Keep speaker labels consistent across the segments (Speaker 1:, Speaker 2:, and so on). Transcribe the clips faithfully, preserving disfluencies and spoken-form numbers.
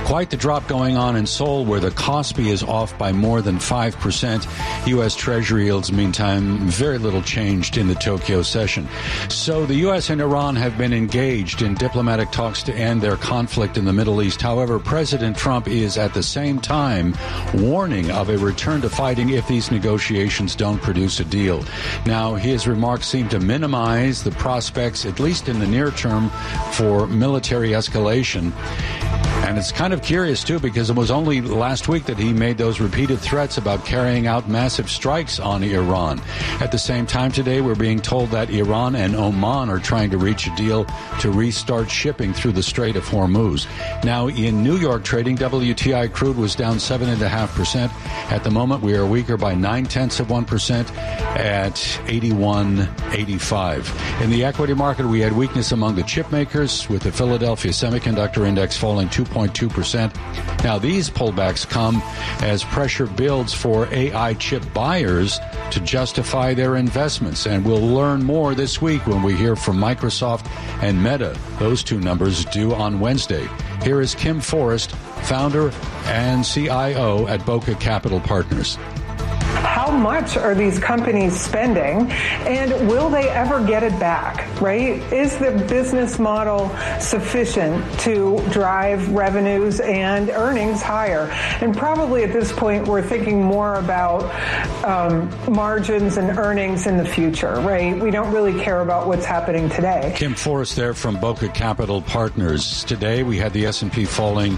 Speaker 1: Quite the drop going on in Seoul, where the Kospi is off by more than five percent. U S. Treasury yields, meantime, very little changed in the Tokyo session. So the U S and Iran have been engaged in diplomatic talks to end their conflict in the Middle East. However, President Trump is at the same time warning of a return to fighting if these negotiations don't produce a deal. Now, his remarks seem to minimize the prospects, at least in the near term, for military escalation. And it's kind of curious, too, because it was only last week that he made those repeated threats about carrying out massive strikes on Iran. At the same time today, we're being told that Iran and Oman are trying to reach a deal to restart shipping through the Strait of Hormuz. Now, in New York trading, W T I crude was down seven point five percent. At the moment, we are weaker by nine-tenths of one percent at eighty-one eighty-five. In the equity market, we had weakness among the chip makers, with the Philadelphia Semiconductor Index falling two point two percent. Now, these pullbacks come as pressure builds for A I chip buyers to justify their investments. And we'll learn more this week when we hear from Microsoft and Meta. Those two numbers due on Wednesday. Here is Kim Forrest, founder and C I O at Boca Capital Partners.
Speaker 2: How much are these companies spending, and will they ever get it back, right? Is the business model sufficient to drive revenues and earnings higher? And probably at this point, we're thinking more about um, margins and earnings in the future, right? We don't really care about what's happening today.
Speaker 1: Kim Forrest there from Boca Capital Partners. Today, we had the S and P falling,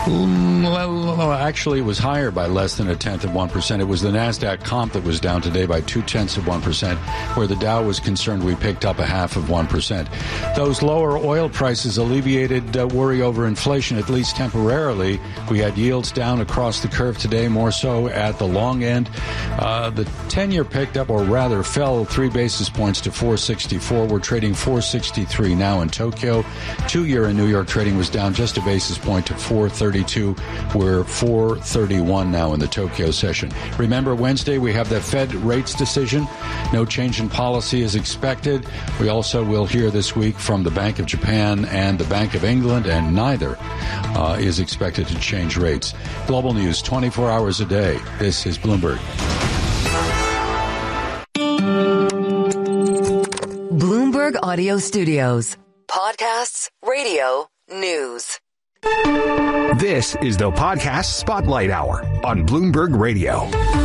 Speaker 1: well, actually, it was higher by less than a tenth of one percent. It was the NASDAQ comp that was down today by two-tenths of one percent. Where the Dow was concerned, we picked up a half of one percent. Those lower oil prices alleviated uh, worry over inflation, at least temporarily. We had yields down across the curve today, more so at the long end. Uh, the ten-year picked up, or rather fell three basis points to four sixty-four. We're trading four sixty-three now in Tokyo. Two-year in New York trading was down just a basis point to four thirty-two. We're four thirty-one now in the Tokyo session. Remember, Wednesday we have the Fed rates decision. No change in policy is expected. We also will hear this week from the Bank of Japan and the Bank of England, and neither uh, is expected to change rates. Global news twenty-four hours a day. This is Bloomberg.
Speaker 3: Bloomberg Audio Studios. Podcasts, radio, news.
Speaker 4: This is the Podcast Spotlight Hour on Bloomberg Radio.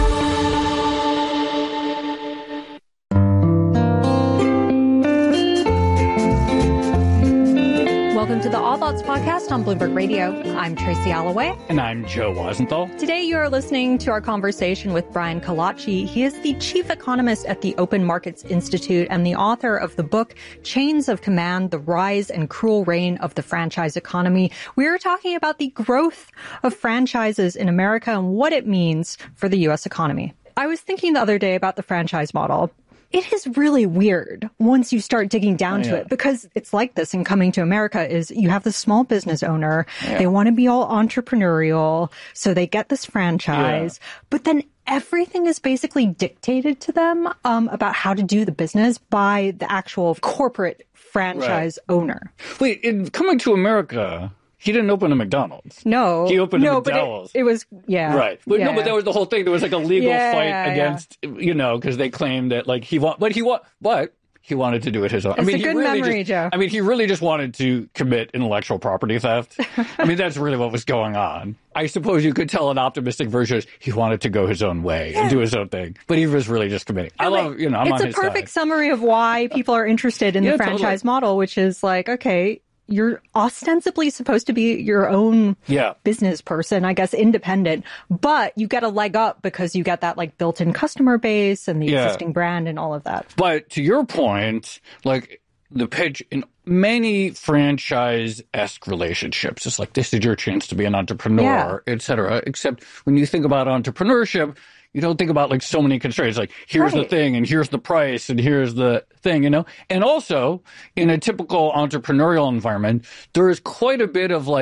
Speaker 5: Welcome to the All Thoughts Podcast on Bloomberg Radio. I'm Tracy Alloway.
Speaker 6: And I'm Joe Wasenthal.
Speaker 5: Today you are listening to our conversation with Brian Kalachi. He is the chief economist at the Open Markets Institute and the author of the book Chains of Command, The Rise and Cruel Reign of the Franchise Economy. We are talking about the growth of franchises in America and what it means for the U S economy. I was thinking the other day about the franchise model. It is really weird once you start digging down oh, yeah. to it, because it's like this in Coming to America is you have the small business owner. Yeah. They want to be all entrepreneurial. So they get this franchise, yeah. but then everything is basically dictated to them um, about how to do the business by the actual corporate franchise right. owner.
Speaker 6: Wait, in Coming to America, he didn't open a McDonald's.
Speaker 5: No.
Speaker 6: He opened
Speaker 5: no,
Speaker 6: a McDonald's.
Speaker 5: But it, it was, yeah.
Speaker 6: Right. But
Speaker 5: yeah.
Speaker 6: no, but that was the whole thing. There was like a legal
Speaker 5: yeah,
Speaker 6: fight against, yeah. you know, because they claimed that like he want, but he want, but he wanted to do it his own.
Speaker 5: It's
Speaker 6: I mean,
Speaker 5: a good
Speaker 6: he really
Speaker 5: memory,
Speaker 6: just,
Speaker 5: Joe.
Speaker 6: I mean, he really just wanted to commit intellectual property theft. I mean, that's really what was going on. I suppose you could tell an optimistic version is he wanted to go his own way yeah. and do his own thing, but he was really just committing. I love, you know, I'm
Speaker 5: it's
Speaker 6: on
Speaker 5: a
Speaker 6: his
Speaker 5: perfect
Speaker 6: side.
Speaker 5: summary of why people are interested in
Speaker 6: yeah,
Speaker 5: the franchise
Speaker 6: totally.
Speaker 5: model, which is like, okay, you're ostensibly supposed to be your own
Speaker 6: yeah.
Speaker 5: business person, I guess, independent, but you get a leg up because you get that like built-in customer base and the
Speaker 6: yeah.
Speaker 5: existing brand and all of that.
Speaker 6: But to your point, like the pitch in many franchise-esque relationships, it's like, this is your chance to be an entrepreneur, yeah. et cetera. Except when you think about entrepreneurship, you don't think about like so many constraints, like here's right. the thing and here's the price and here's the thing, you know? And also in a typical entrepreneurial environment, there is quite a bit of like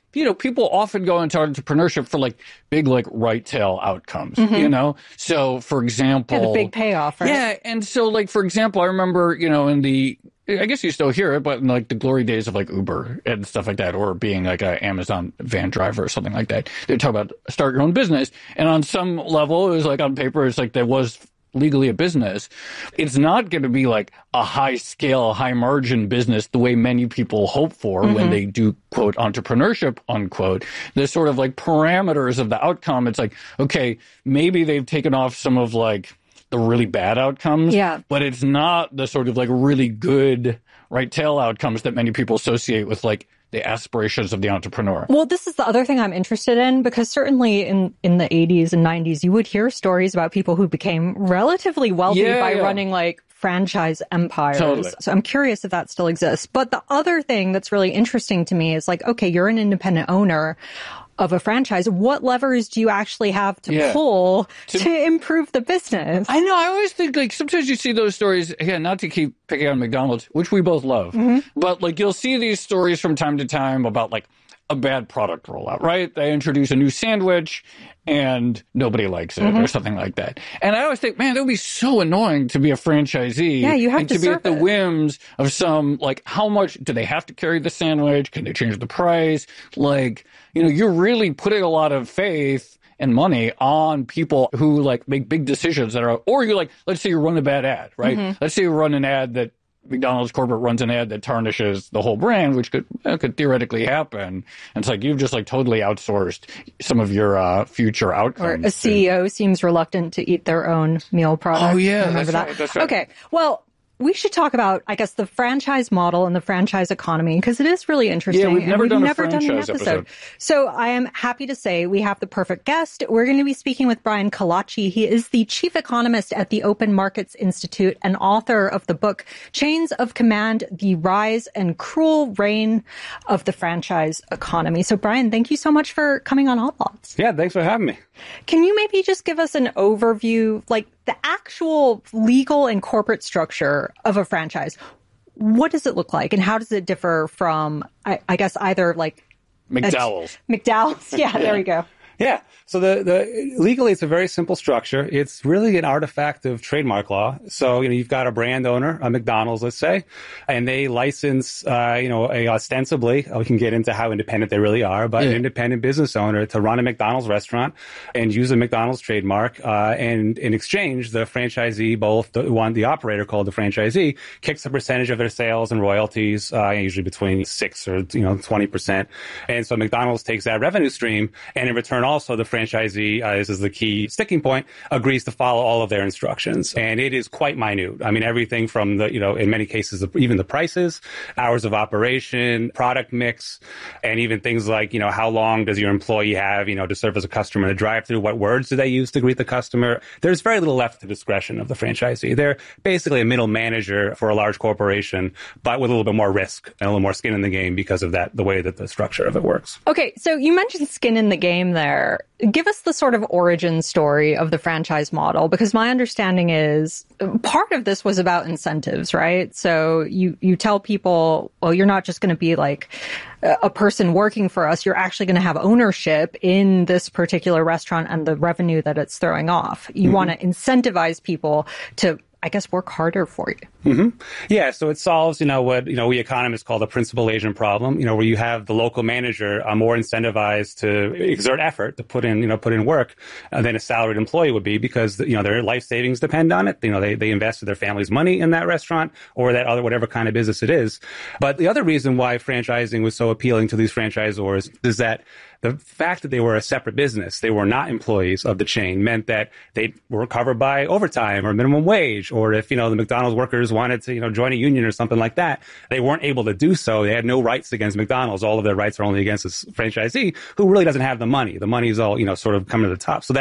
Speaker 6: you know, people often go into entrepreneurship for like big, like right tail outcomes, mm-hmm. you know? So for example,
Speaker 5: yeah, the big payoff, right?
Speaker 6: Yeah. And so like, for example, I remember, you know, in the, I guess you still hear it, but in like the glory days of like Uber and stuff like that, or being like an Amazon van driver or something like that, they talk about start your own business. And on some level, it was like on paper, it's like there was legally a business. It's not going to be like a high scale, high margin business the way many people hope for mm-hmm. when they do, quote, entrepreneurship, unquote. The sort of like parameters of the outcome. It's like, okay, maybe they've taken off some of like the really bad outcomes,
Speaker 5: yeah.
Speaker 6: but it's not the sort of like really good right tail outcomes that many people associate with like the aspirations of the entrepreneur.
Speaker 5: Well, this is the other thing I'm interested in, because certainly in, in the eighties and nineties, you would hear stories about people who became relatively wealthy
Speaker 6: yeah,
Speaker 5: by
Speaker 6: yeah.
Speaker 5: running like franchise empires.
Speaker 6: Totally.
Speaker 5: So I'm curious if that still exists. But the other thing that's really interesting to me is like, okay, you're an independent owner of a franchise. What levers do you actually have to
Speaker 6: yeah.
Speaker 5: pull
Speaker 6: to,
Speaker 5: to improve the business?
Speaker 6: I know. I always think like sometimes you see those stories, again, not to keep picking on McDonald's, which we both love,
Speaker 5: mm-hmm.
Speaker 6: but like you'll see these stories from time to time about like a bad product rollout, right? They introduce a new sandwich and nobody likes it mm-hmm. or something like that. And I always think, man, it would be so annoying to be a franchisee.
Speaker 5: Yeah, you have
Speaker 6: and
Speaker 5: to
Speaker 6: to be at the
Speaker 5: it.
Speaker 6: whims of some, like, how much do they have to carry the sandwich? Can they change the price? Like, you know, you're really putting a lot of faith and money on people who like make big decisions that are, or you like, let's say you run a bad ad, right? Mm-hmm. Let's say you run an ad that McDonald's corporate runs an ad that tarnishes the whole brand, which could uh, could theoretically happen. And it's like you've just like totally outsourced some of your uh, future outcomes.
Speaker 5: Or a C E O to... seems reluctant to eat their own meal product.
Speaker 6: Oh yeah,
Speaker 5: Remember
Speaker 6: that's
Speaker 5: that?
Speaker 6: right. That's right.
Speaker 5: Okay, well, we should talk about, I guess, the franchise model and the franchise economy, because it is really interesting.
Speaker 6: Yeah, we've never,
Speaker 5: we've
Speaker 6: done,
Speaker 5: never
Speaker 6: a
Speaker 5: done an
Speaker 6: episode.
Speaker 5: episode. So I am happy to say we have the perfect guest. We're going to be speaking with Brian Kalachi. He is the chief economist at the Open Markets Institute and author of the book Chains of Command, The Rise and Cruel Reign of the Franchise Economy. So Brian, thank you so much for coming on Odd Lots.
Speaker 7: Yeah, thanks for having me.
Speaker 5: Can you maybe just give us an overview, like the actual legal and corporate structure of a franchise? What does it look like, and how does it differ from, I, I guess, either like
Speaker 6: McDowell's?
Speaker 5: A, McDowell's, yeah, there we go.
Speaker 7: Yeah. So the, the legally, it's a very simple structure. It's really an artifact of trademark law. So, you know, you've got a brand owner, a McDonald's, let's say, and they license, uh, you know, a ostensibly, we can get into how independent they really are, but yeah. an independent business owner to run a McDonald's restaurant and use a McDonald's trademark. Uh, and in exchange, the franchisee, both the one, the operator called the franchisee, kicks a percentage of their sales and royalties, uh, usually between six or, you know, twenty percent. And so McDonald's takes that revenue stream, and in return, also the franchisee, uh, this is the key sticking point, agrees to follow all of their instructions. And it is quite minute. I mean, everything from the, you know, in many cases, even the prices, hours of operation, product mix, and even things like, you know, how long does your employee have, you know, to serve as a customer in a drive-through? What words do they use to greet the customer? There's very little left to discretion of the franchisee. They're basically a middle manager for a large corporation, but with a little bit more risk and a little more skin in the game because of that, the way that the structure of it works.
Speaker 5: Okay, so you mentioned skin in the game there. Give us the sort of origin story of the franchise model, because my understanding is part of this was about incentives, right? So you, you tell people, well, you're not just going to be like a person working for us. You're actually going to have ownership in this particular restaurant and the revenue that it's throwing off. You mm-hmm. want to incentivize people to, I guess, work harder for you.
Speaker 7: Mm-hmm. Yeah, so it solves, you know, what, you know, we economists call the principal agent problem, you know, where you have the local manager uh, more incentivized to exert effort, to put in, you know, put in work uh, than a salaried employee would be, because, you know, their life savings depend on it. You know, they, they invested their family's money in that restaurant or that other, whatever kind of business it is. But the other reason why franchising was so appealing to these franchisors is that the fact that they were a separate business, they were not employees of the chain, meant that they were covered by overtime or minimum wage, or if, you know, the McDonald's workers wanted to, you know, join a union or something like that, they weren't able to do so. They had no rights against McDonald's. All of their rights are only against this franchisee who really doesn't have the money. The money is all, you know, sort of coming to the top. So that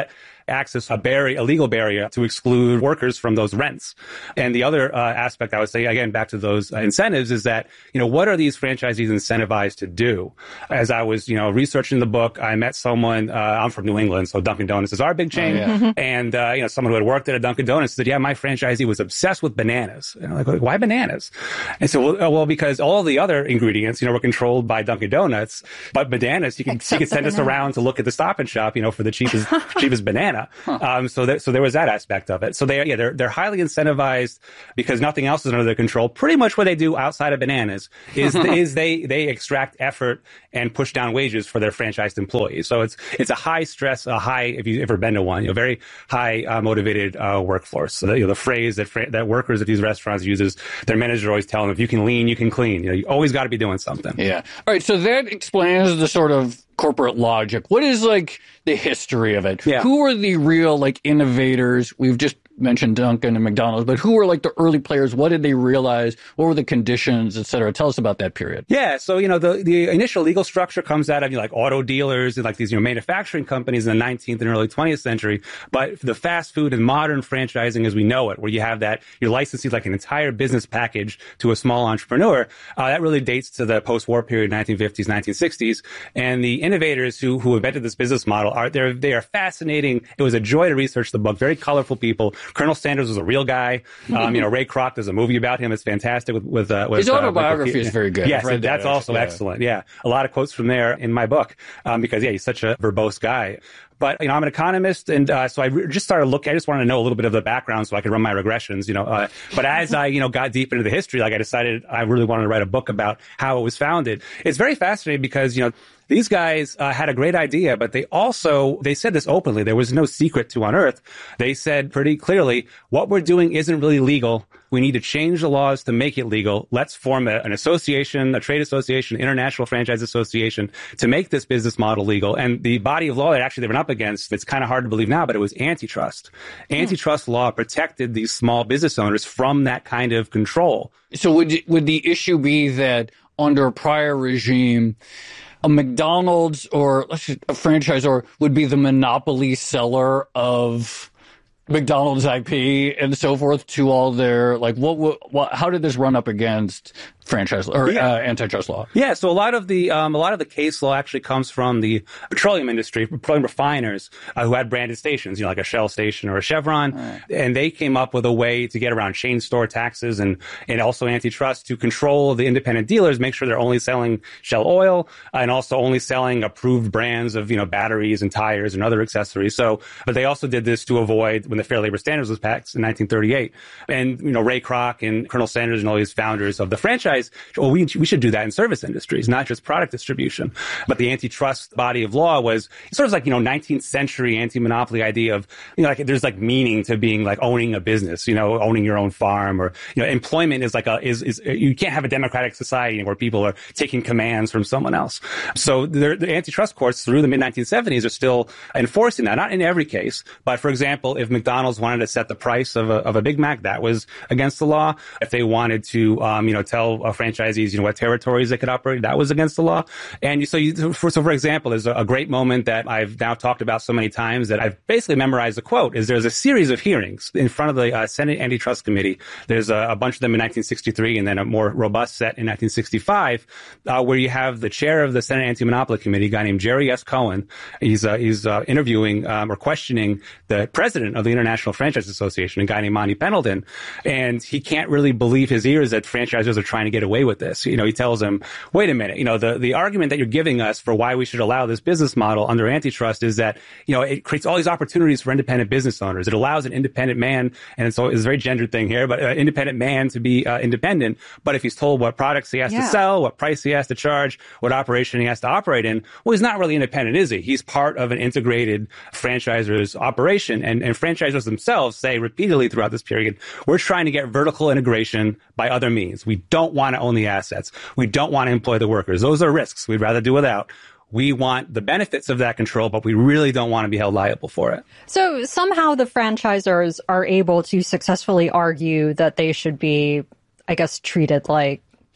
Speaker 7: acts as a barrier, a legal barrier to exclude workers from those rents. And the other uh, aspect I would say, again, back to those uh, incentives is that, you know, what are these franchisees incentivized to do? As I was, you know, researching the book, I met someone, uh, I'm from New England, so Dunkin' Donuts is our big chain. Oh, yeah. mm-hmm. And, uh, you know, someone who had worked at a Dunkin' Donuts said, yeah, my franchisee was obsessed with bananas. And I'm like, why bananas? And so, well, well, because all the other ingredients, you know, were controlled by Dunkin' Donuts, but bananas, you can, you can send us around to look at the Stop and Shop, you know, for the cheapest, cheapest banana. Huh. Um, so that, so there was that aspect of it. So they, yeah, they're, they're highly incentivized because nothing else is under their control. Pretty much what they do outside of bananas is, is they, they extract effort and push down wages for their franchised employees. So it's, it's a high stress, a high, if you've ever been to one, you know, very high uh, motivated uh, workforce. So the, you know, the phrase that, fra- that workers at these restaurants use is their manager always telling them, if you can lean, you can clean. You know, you always got to be doing something.
Speaker 6: Yeah. All right. So that explains the sort of corporate logic. What is like the history of it? Yeah. Who are the real like innovators? We've just mentioned Dunkin' and McDonald's, but who were like the early players? What did they realize? What were the conditions, et cetera? Tell us about that period.
Speaker 7: Yeah. So, you know, the, the initial legal structure comes out of, you know, like auto dealers and like these, you know, manufacturing companies in the nineteenth and early twentieth century. But the fast food and modern franchising as we know it, where you have that, you're licensing like an entire business package to a small entrepreneur, uh, that really dates to the post-war period, nineteen fifties, nineteen sixties. And the innovators who, who invented this business model are, they're, they are fascinating. It was a joy to research the book. Very colorful people. Colonel Sanders was a real guy. Um, you know, Ray Kroc, there's a movie about him. It's fantastic with, with, uh, with
Speaker 6: his autobiography uh, is very good.
Speaker 7: Yes, that's that, also yeah. excellent. Yeah. A lot of quotes from there in my book, um, because yeah, he's such a verbose guy. But, you know, I'm an economist, and uh, so I re- just started looking. I just wanted to know a little bit of the background so I could run my regressions, you know. Uh, but as I, you know, got deep into the history, like I decided I really wanted to write a book about how it was founded. It's very fascinating because, you know, these guys uh, had a great idea, but they also, they said this openly. There was no secret to unearth. They said pretty clearly, what we're doing isn't really legal. We need to change the laws to make it legal. Let's form a, an association, a trade association, international franchise association to make this business model legal. And the body of law that actually they went up against, it's kind of hard to believe now, but it was antitrust. Antitrust hmm. law protected these small business owners from that kind of control.
Speaker 6: So would, would the issue be that under a prior regime, a McDonald's or let's just, a franchisor would be the monopoly seller of McDonald's I P and so forth to all their, like, what, what, what how did this run up against franchise or yeah. uh, antitrust law?
Speaker 7: Yeah, so a lot of the um, a lot of the case law actually comes from the petroleum industry, petroleum refiners uh, who had branded stations, you know, like a Shell station or a Chevron, right. And they came up with a way to get around chain store taxes and and also antitrust to control the independent dealers, make sure they're only selling Shell oil and also only selling approved brands of, you know, batteries and tires and other accessories. So, but they also did this to avoid when the Fair Labor Standards was passed in nineteen thirty-eight, and you know Ray Kroc and Colonel Sanders and all these founders of the franchise. Well, we, we should do that in service industries, not just product distribution. But the antitrust body of law was sort of like, you know, nineteenth century anti-monopoly idea of, you know, like there's like meaning to being like owning a business, you know, owning your own farm, or, you know, employment is like a, is, is, you can't have a democratic society where people are taking commands from someone else. So the, the antitrust courts through the mid nineteen seventies are still enforcing that, not in every case. But for example, if McDonald's wanted to set the price of a, of a Big Mac, that was against the law. If they wanted to, um, you know, tell uh, franchisees, you know, what territories they could operate, that was against the law. And so, you, for, so for example, there's a, a great moment that I've now talked about so many times that I've basically memorized the quote, is there's a series of hearings in front of the uh, Senate Antitrust Committee. There's a, a bunch of them in nineteen sixty-three and then a more robust set in nineteen sixty-five, uh, where you have the chair of the Senate Anti-Monopoly Committee, a guy named Jerry S. Cohen. He's, uh, he's uh, interviewing um, or questioning the president of the International Franchise Association, a guy named Monty Pendleton. And he can't really believe his ears that franchisers are trying to get away with this. You know, he tells him, wait a minute, you know, the, the argument that you're giving us for why we should allow this business model under antitrust is that, you know, it creates all these opportunities for independent business owners. It allows an independent man, and it's, it's a very gendered thing here, but an independent man to be uh, independent. But if he's told what products he has yeah. to sell, what price he has to charge, what operation he has to operate in, well, he's not really independent, is he? He's part of an integrated franchisor's operation. And, and franchisors themselves say repeatedly throughout this period, we're trying to get vertical integration by other means. We don't want to own the assets. We don't want to employ the workers. Those are risks we'd rather do without. We want the benefits of that control, but we really don't want to be held liable for it.
Speaker 5: So somehow the franchisors are able to successfully argue that they should be, I guess, treated like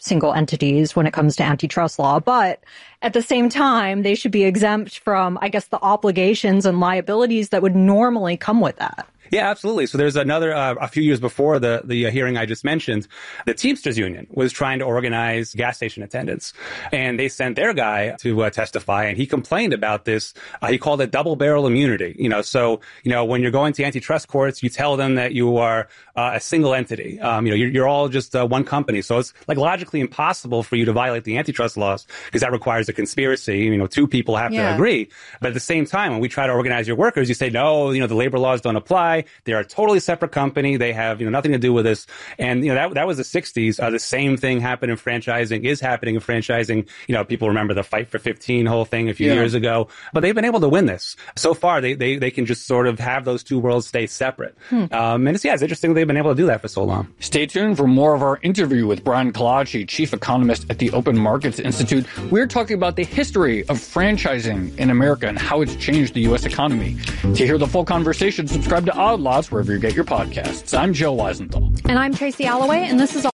Speaker 5: single entities when it comes to antitrust law. But at the same time, they should be exempt from, I guess, the obligations and liabilities that would normally come with that.
Speaker 7: Yeah, absolutely. So there's another, uh, a few years before the, the uh, hearing I just mentioned, the Teamsters Union was trying to organize gas station attendants. And they sent their guy to uh, testify, and he complained about this. Uh, he called it double barrel immunity. You know, so, you know, when you're going to antitrust courts, you tell them that you are uh, a single entity. Um, you know, you're, you're all just uh, one company. So it's like logically impossible for you to violate the antitrust laws because that requires a conspiracy. You know, two people have
Speaker 5: yeah.
Speaker 7: to agree. But at the same time, when we try to organize your workers, you say, no, you know, the labor laws don't apply. They're a totally separate company. They have, you know, nothing to do with this. And, you know, that, that was the sixties. Uh, the same thing happened in franchising, is happening in franchising. You know, people remember the Fight for fifteen whole thing a few yeah. years ago. But they've been able to win this. So far, they, they, they can just sort of have those two worlds stay separate. Hmm. Um, and it's, yeah, it's interesting they've been able to do that for so long.
Speaker 6: Stay tuned for more of our interview with Brian Kalachyi, chief economist at the Open Markets Institute. We're talking about the history of franchising in America and how it's changed the U S economy. To hear the full conversation, subscribe to Odd Lots wherever you get your podcasts. I'm Joe Weisenthal.
Speaker 5: And I'm Tracy Alloway, and this is